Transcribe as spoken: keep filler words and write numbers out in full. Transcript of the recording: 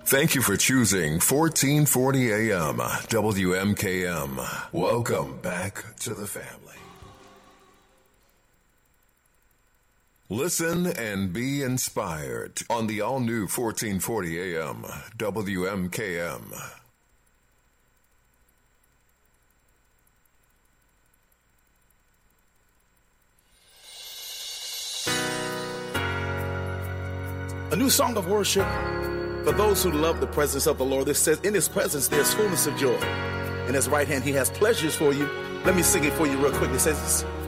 Thank you for choosing fourteen forty A M W M K M. Welcome back to the family. Listen and be inspired on the all-new fourteen forty A M W M K M. A new song of worship for those who love the presence of the Lord. It says, in his presence there's fullness of joy. In his right hand he has pleasures for you. Let me sing it for you real quick. It says,